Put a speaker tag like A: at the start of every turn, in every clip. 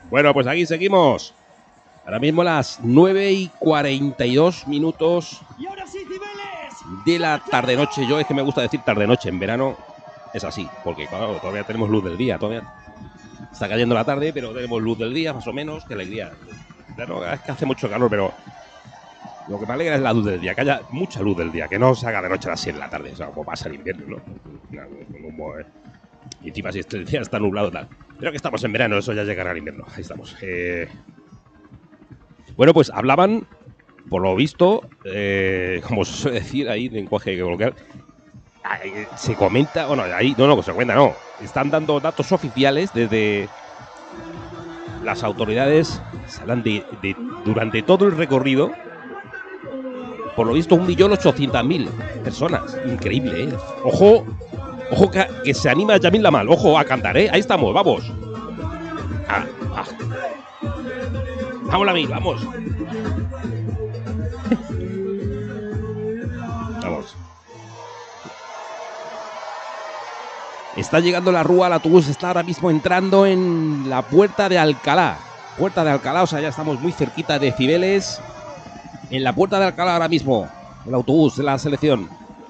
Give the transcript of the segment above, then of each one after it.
A: Bueno, pues aquí seguimos. Ahora mismo las 9:42 de la tarde-noche. Yo es que me gusta decir tarde-noche. En verano es así, porque claro, todavía tenemos luz del día. Todavía está cayendo la tarde, pero tenemos luz del día, más o menos. Qué alegría. Claro, es que hace mucho calor, pero lo que me alegra es la luz del día, que haya mucha luz del día, que no se haga de noche a las 6 de la tarde, o sea, como pasa el invierno, ¿no? Y encima si el día está nublado tal. Pero que estamos en verano, eso ya llegará al invierno. Ahí estamos. Bueno, pues hablaban, por lo visto, como se suele decir ahí, lenguaje coloquial, se comenta, bueno, ahí no, se cuenta, no. Están dando datos oficiales desde las autoridades, se hablan de durante todo el recorrido, por lo visto 1.800.000 personas. Increíble, ¿eh? Ojo que se anima Yamil Lamal, ojo a cantar, ¿eh? Ahí estamos, vamos. Vamos, Lamal, vamos. Vamos. Está llegando la Rúa, el autobús está ahora mismo entrando en la Puerta de Alcalá. Puerta de Alcalá, o sea, ya estamos muy cerquita de Cibeles. En la Puerta de Alcalá ahora mismo, el autobús de la selección.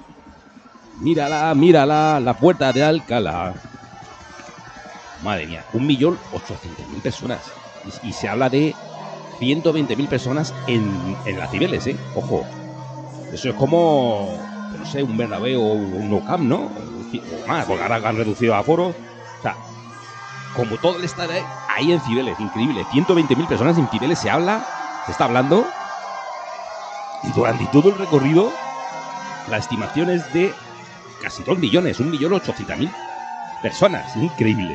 A: Mírala, la Puerta de Alcalá. Madre mía, 1.800.000 personas. Y se habla de 120.000 personas en la Cibeles, ¿eh? Ojo. Eso es como, no sé, un Bernabéu o un Nou Camp, ¿no? O más, porque ahora han reducido aforo. O sea, como todo el estar ahí en Cibeles, increíble. 120.000 personas en Cibeles se está hablando. Y durante todo el recorrido, la estimación es de casi 2 millones, 1.800.000 personas. Increíble.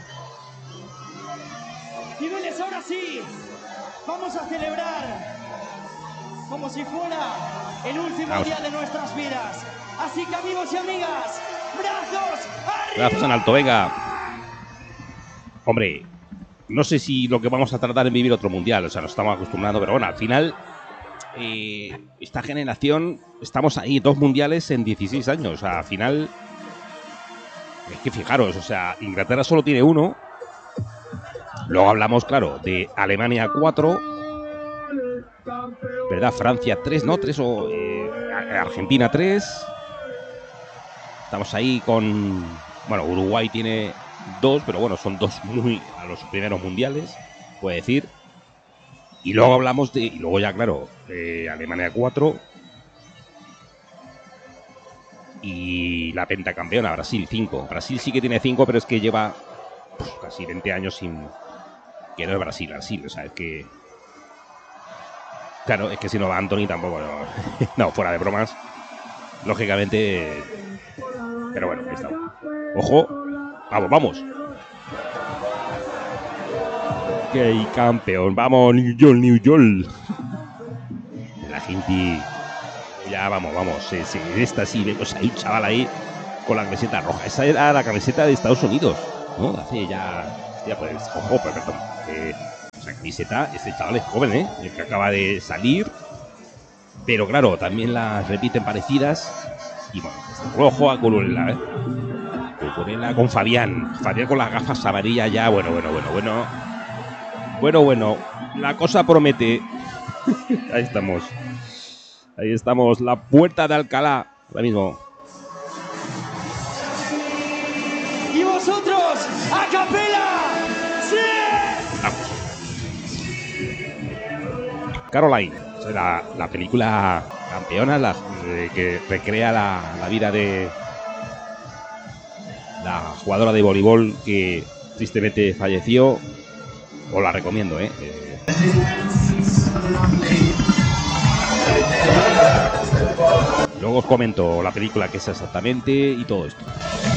B: Cibeles, ahora sí, vamos a celebrar como si fuera el último día de nuestras vidas. Así que, amigos y amigas, brazos arriba.
A: Brazos en alto, venga. Hombre, no sé si lo que vamos a tratar en vivir otro mundial, o sea, nos estamos acostumbrando, pero bueno, al final esta generación, estamos ahí, 2 mundiales en 16 años, o sea, al final es que fijaros, o sea, Inglaterra solo tiene 1, luego hablamos, claro, de Alemania 4, ¿verdad? Francia 3, ¿no? 3 o Argentina 3, estamos ahí con, bueno, Uruguay tiene 2, pero bueno, son 2 muy a los primeros mundiales, puede decir. Y luego hablamos de, y luego ya claro, Alemania 4 y la pentacampeona, Brasil 5. Brasil sí que tiene 5, pero es que lleva casi 20 años sin, que no es Brasil, o sea, es que, claro, es que si no va Anthony tampoco, no, fuera de bromas, lógicamente, pero bueno, ahí está. Ojo, vamos. ¡Qué campeón! ¡Vamos, New York! La gente... Ya, vamos. Esta sí, vemos ahí, chaval, ahí, con la camiseta roja. Esa era la camiseta de Estados Unidos, ¿no? Hace ya pues, ojo, perdón. Esa camiseta, este chaval es joven, ¿eh? El que acaba de salir. Pero claro, también las repiten parecidas. Y bueno, rojo a Cururela, ¿eh? Cururela con Fabián con las gafas amarillas ya, bueno. Bueno, la cosa promete. Ahí estamos, la Puerta de Alcalá, ahora mismo.
B: Y vosotros, a capela, ¡sí!
A: Vamos. Caroline, la película campeona, que recrea la vida de la jugadora de voleibol que tristemente falleció. Os la recomiendo, ¿eh? Luego os comento la película que es exactamente y todo esto.